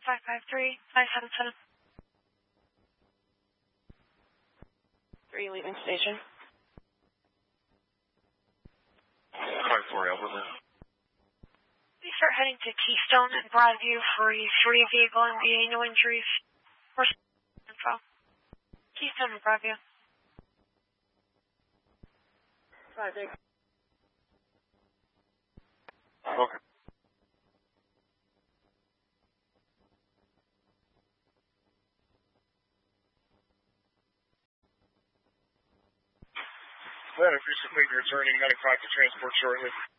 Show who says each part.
Speaker 1: 553-577. 3 Wheatman Station.
Speaker 2: 5-4 Alberta.
Speaker 1: We start heading to Keystone and Broadview for a 3 vehicle MVA, no injuries. Or info. Keystone and Broadview.
Speaker 3: 5, thanks.
Speaker 2: Okay. Then if you're returning 95 to transport shortly.